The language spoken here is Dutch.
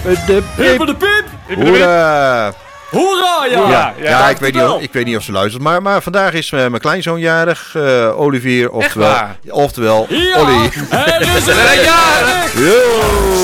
Hip voor de pip! Hoera! Hoera, ja! Ja, ik weet niet of ze luistert. Maar vandaag is mijn kleinzoon jarig. Olivier, oftewel Ja, Olly. er is een jarig! Yo!